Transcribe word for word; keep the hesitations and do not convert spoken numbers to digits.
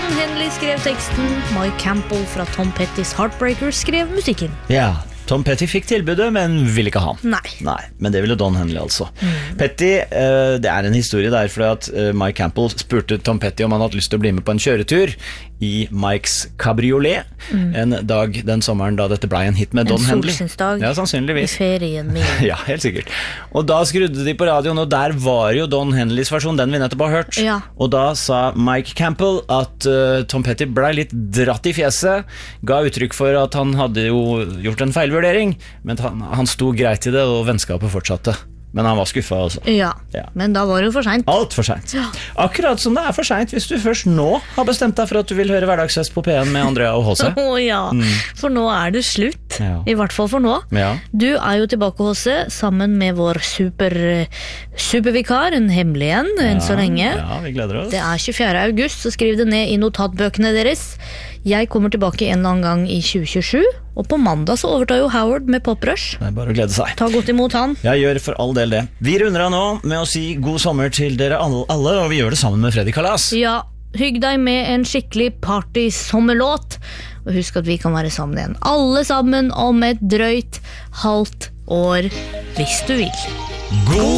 Don Henley skrev teksten, Mike Campbell fra Tom Pettys Heartbreakers skrev musikken. Ja, Tom Petty fikk tilbudet, men ville ikke ha. Nei. Nei, men det ville Don Henley altså. Mm. Petty, uh, det er en historie der, fordi at uh, Mike Campbell spurte Tom Petty om han hadde lyst til å bli med på en kjøretur i Mikes kabriolet, mm. en dag den sommeren da dette ble en hit med en Don Henley. En solsynsdag ja, sannsynligvis. I ferien min. Ja, helt sikkert. Og da skrudde de på radioen, og der var jo Don Henleys versjon, den vi nettopp har hørt. Ja. Og da sa Mike Campbell at uh, Tom Petty ble litt dratt i fjeset, ga uttrykk for at han hadde jo gjort en feilvurdering, men han, han sto greit i det, og vennskapet fortsatte. Men han var skuffet også. Ja, ja, men da var det jo for sent. Alt for sent. Ja. Akkurat som det er for sent hvis du først nå har bestemt deg for at du vil høre Hverdagsfest på P en med Andrea og H C. Å oh, ja, mm. for nå er det slutt. Ja. I hvert fall for nå. Ja. Du er jo tilbake, H C, sammen med vår super, supervikar, en hemmelig en, ja, enn så lenge. Ja, vi gleder oss. Det er tjuefjerde august, så skriv det ned i notatbøkene deres. Jeg kommer tilbake en eller annen gang i tjue tjuesju, og på mandag så overtar jo Howard med Poprush. Det er bare å glede seg. Ta godt imot han. Jeg gjør for all del det. Vi runder av nå med å si god sommer til dere alle, og vi gjør det sammen med Freddy Kalas. Ja, hygg deg med en skikkelig party-sommerlåt, og husk at vi kan være sammen igjen. Alle sammen om et drøyt halvt år, hvis du vil. God